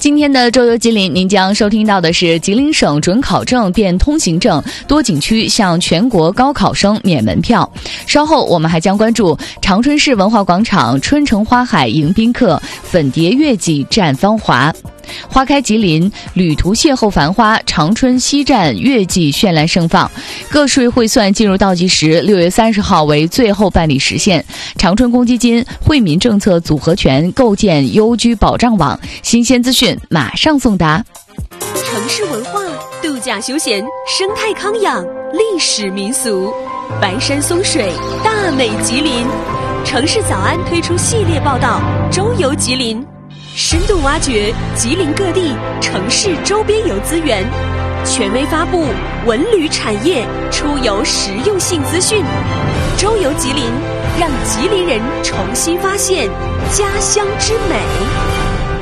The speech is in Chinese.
今天的周游吉林，您将收听到的是吉林省准考证变通行证，多景区向全国高考生免门票。稍后我们还将关注长春市文化广场春城花海迎宾客，粉蝶月季绽芳华。花开吉林，旅途邂逅繁花，长春西站月季绚烂盛放。个税汇算进入倒计时，6月30号为最后办理时限。长春公积金惠民政策组合拳构建优居保障网，新鲜资讯马上送达。 城市文化、度假休闲、生态康养、历史民俗，白山松水，大美吉林。城市早安推出系列报道《周游吉林》，深度挖掘吉林各地城市周边游资源，权威发布文旅产业出游实用性资讯。周游吉林，让吉林人重新发现家乡之美。